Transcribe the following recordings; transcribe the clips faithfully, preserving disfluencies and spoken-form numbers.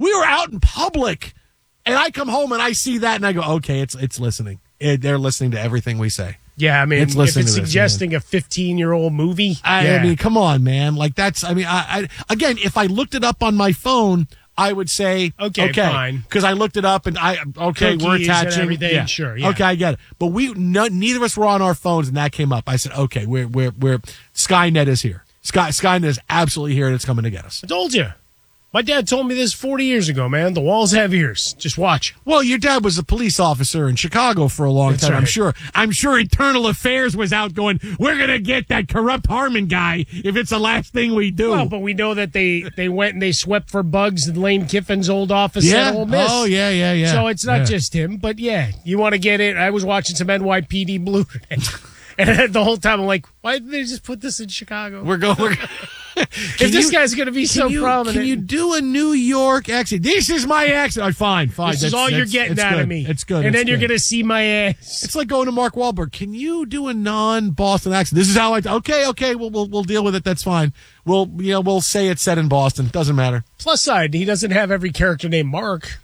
We were out in public, and I come home and I see that, and I go, okay, it's it's listening. It, they're listening to everything we say. Yeah, I mean, it's if it's to suggesting this, a fifteen-year-old movie. I, yeah. I mean, come on, man. Like, that's, I mean, I, I again, if I looked it up on my phone, I would say, okay, okay fine. Because I looked it up and I, okay, Cookies we're attaching. And everything. Yeah. Sure, yeah. Okay, I get it. But we, no, neither of us were on our phones and that came up. I said, okay, we're, we're, we're, Skynet is here. Sky, Skynet is absolutely here and it's coming to get us. I told you. My dad told me this forty years ago, man. The walls have ears. Just watch. Well, your dad was a police officer in Chicago for a long That's time, right. I'm sure. I'm sure Internal Affairs was out going, we're going to get that corrupt Harmon guy if it's the last thing we do. Well, but we know that they, they went and they swept for bugs in Lane Kiffin's old office yeah. at Ole Miss. Oh, yeah, yeah, yeah. So it's not yeah. just him, but yeah, you want to get it. I was watching some N Y P D Blue today. And the whole time I'm like, why did they just put this in Chicago? We're going. We're, if this you, guy's going to be so you, prominent. Can you do a New York accent? This is my accent. Oh, fine, fine. This that's, is all that's, you're getting out good. of me. It's good. And it's then you're good. going to see my ass. It's like going to Mark Wahlberg. Can you do a non-Boston accent? This is how I. Okay, okay. We'll we'll we'll deal with it. That's fine. We'll you know we'll say it's set in Boston. Doesn't matter. Plus side, he doesn't have every character named Mark.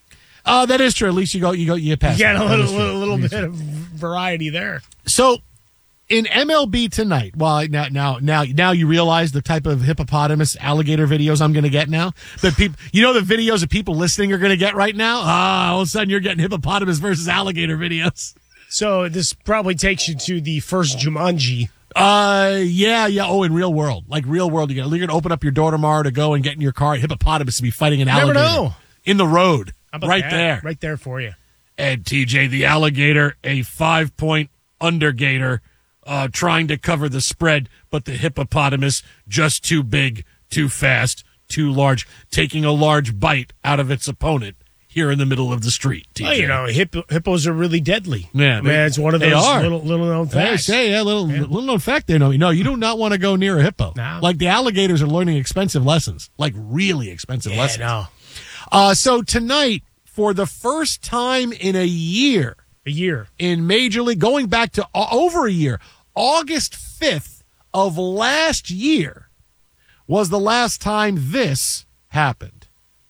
Uh, that is true. At least you go you go you pass. You got a that. little That little, little bit of variety there. So. In M L B tonight, well, now, now, now, now you realize the type of hippopotamus alligator videos I'm going to get now. The people, you know, the videos that people listening are going to get right now. Ah, all of a sudden you're getting hippopotamus versus alligator videos. So this probably takes you to the first Jumanji. Uh, yeah, yeah. Oh, in real world, like real world, you're going to open up your door tomorrow to go and get in your car. Hippopotamus to be fighting an You alligator. never know. In the road, right that? there, right there for you. And T J, the alligator, a five point undergator. Uh, trying to cover the spread, but the hippopotamus just too big, too fast, too large, taking a large bite out of its opponent here in the middle of the street. T J. Well, you know, hippo, hippos are really deadly. Yeah, I mean, they, it's one of they those are. little little known facts. Hey, say, yeah, little yeah. little known fact there. No, no, you do not want to go near a hippo. No. Like the alligators are learning expensive lessons, like really expensive yeah, lessons. No. Uh, so tonight, for the first time in a year, a year in Major League, going back to uh, over a year. August fifth of last year was the last time this happened.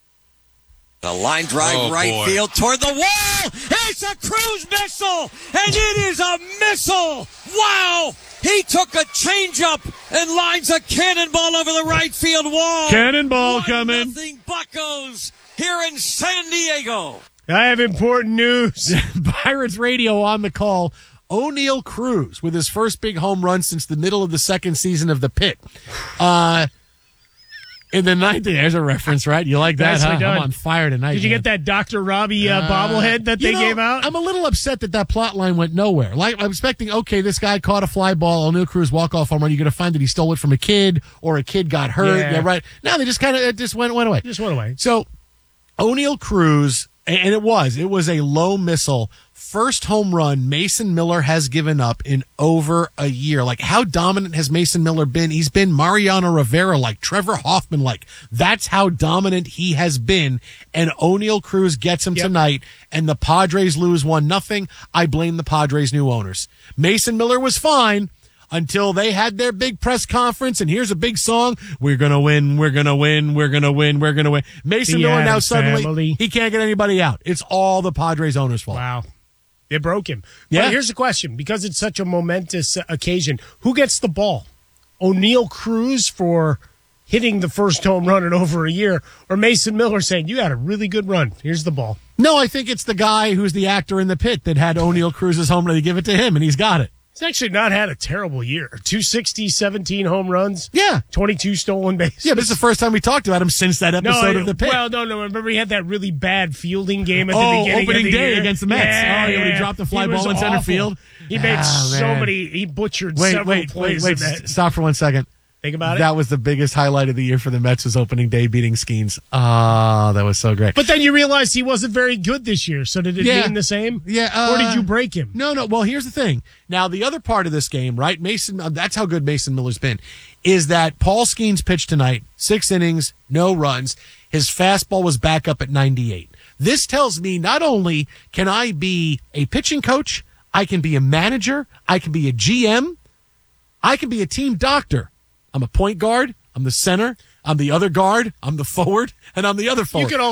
The line drive oh, right boy. field toward the wall. It's a cruise missile, and it is a missile. Wow! He took a changeup and lines a cannonball over the right field wall. Cannonball One coming. Nothing Buccos here in San Diego. I have important news. Pirates radio on the call. O'Neill Cruz with his first big home run since the middle of the second season of the Pit. Uh, in the ninth, there's a reference, right? You like that, Nicely huh? done. I'm on fire tonight. Did you man. get that Doctor Robbie uh, bobblehead that they you know, gave out? I'm a little upset that that plot line went nowhere. Like I'm expecting, okay, this guy caught a fly ball, O'Neill Cruz walk-off home run. You're going to find that he stole it from a kid or a kid got hurt. Yeah. Yeah, right. Now they just kind of, it just went, went away. Just went away. So O'Neill Cruz, and it was, it was a low missile. First home run Mason Miller has given up in over a year. Like, how dominant has Mason Miller been? He's been Mariano Rivera like, Trevor Hoffman like. That's how dominant he has been. And O'Neill Cruz gets him yep. tonight, and the Padres lose one nothing. I blame the Padres' new owners. Mason Miller was fine until they had their big press conference, and here's a big song. We're going to win, we're going to win, we're going to win, we're going to win. Mason The Miller now Addams suddenly, family. he can't get anybody out. It's all the Padres owners' fault. Wow. They broke him. Yeah. But here's the question. Because it's such a momentous uh, occasion, who gets the ball? O'Neill Cruz for hitting the first home run in over a year, or Mason Miller saying, you had a really good run. Here's the ball. No, I think it's the guy who's the actor in the Pit that had O'Neill Cruz's home run. They give it to him, and he's got it. He's actually not had a terrible year. two sixty, seventeen home runs. Yeah. twenty-two stolen bases. Yeah, but it's the first time we talked about him since that episode no, of the Pit. Well, no, no. Remember he had that really bad fielding game at the oh, beginning opening of the day year? against the Mets. Yeah, oh, yeah, when he yeah. dropped the fly He was ball in center awful. field. He made Ah, so man. many. He butchered Wait, several wait, plays. wait, wait. in that. Stop for one second. Think about it. That was the biggest highlight of the year for the Mets was opening day beating Skeens. Ah, that was so great. But then you realized he wasn't very good this year. So did it Yeah. mean the same? Yeah. Uh, or did you break him? No, no. Well, here's the thing. Now, the other part of this game, right? Mason, that's how good Mason Miller's been, is that Paul Skeens pitched tonight, six innings, no runs. His fastball was back up at ninety-eight. This tells me not only can I be a pitching coach, I can be a manager, I can be a G M, I can be a team doctor. I'm a point guard, I'm the center, I'm the other guard, I'm the forward, and I'm the other forward. You can